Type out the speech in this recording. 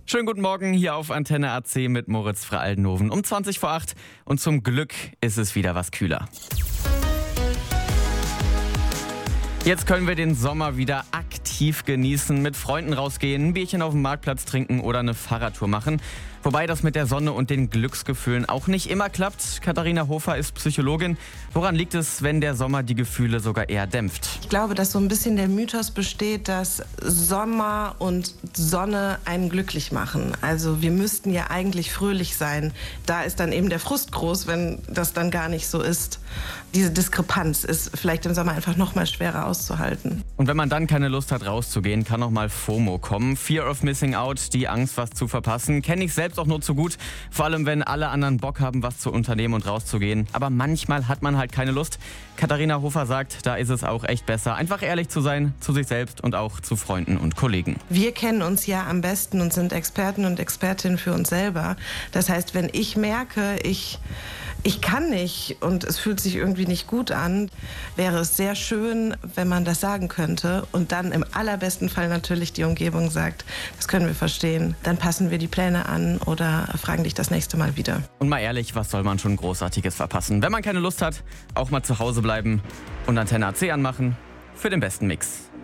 Schönen guten Morgen hier auf Antenne AC mit Moritz Frey-Aldenhoven um 20 vor 8 und zum Glück ist es wieder was kühler. Jetzt können wir den Sommer wieder aktiv genießen, mit Freunden rausgehen, ein Bierchen auf dem Marktplatz trinken oder eine Fahrradtour machen. Wobei das mit der Sonne und den Glücksgefühlen auch nicht immer klappt. Katharina Hofer ist Psychologin. Woran liegt es, wenn der Sommer die Gefühle sogar eher dämpft? Ich glaube, dass so ein bisschen der Mythos besteht, dass Sommer und Sonne einen glücklich machen. Also wir müssten ja eigentlich fröhlich sein. Da ist dann eben der Frust groß, wenn das dann gar nicht so ist. Diese Diskrepanz ist vielleicht im Sommer einfach noch mal schwerer auszuhalten. Und wenn man dann keine Lust hat rauszugehen, kann auch mal FOMO kommen. Fear of Missing Out, die Angst, was zu verpassen. Kenne ich selbst auch nur zu gut. Vor allem, wenn alle anderen Bock haben, was zu unternehmen und rauszugehen. Aber manchmal hat man halt keine Lust. Katharina Hofer sagt, da ist es auch echt besser, einfach ehrlich zu sein, zu sich selbst und auch zu Freunden und Kollegen. Wir kennen uns ja am besten und sind Experten und Expertinnen für uns selber. Das heißt, wenn ich merke, ich kann nicht und es fühlt sich irgendwie nicht gut an, wäre es sehr schön, wenn man das sagen könnte und dann im allerbesten Fall natürlich die Umgebung sagt, das können wir verstehen. Dann passen wir die Pläne an oder fragen dich das nächste Mal wieder. Und mal ehrlich, was soll man schon Großartiges verpassen? Wenn man keine Lust hat, auch mal zu Hause bleiben und Antenne AC anmachen für den besten Mix.